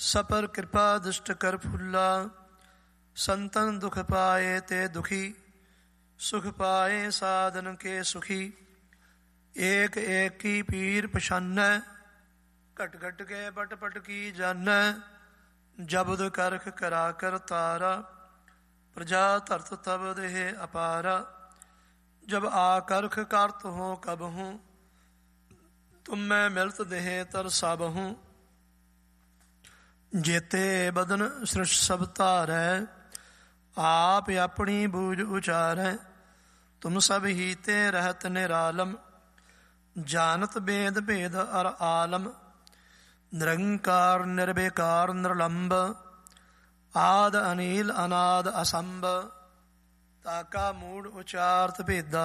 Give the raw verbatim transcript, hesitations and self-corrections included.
सपर कृपा दुष्ट कर फुल्ला, संतन दुख पाए ते दुखी, सुख पाए साधन के सुखी। एक एक की पीर पछानै, घट घट के पट पट की जानै। जबद करख करा कर तारा, प्रजा धरत तब देह अपारा। जब आकर्ख करत हो कब हूँ, तुम मैं मिलत देह तर सब हूँ। जेते बदन सृष्ट सब धारै, आप अपनी बूझ उचारै। तुम सब ही ते रहत निरालम, जानत बेद भेद अर आलम। निरंकार निर्विकार निर्लंब, आद अनील अनाद असंभ। ताका मूड उचारत भेदा,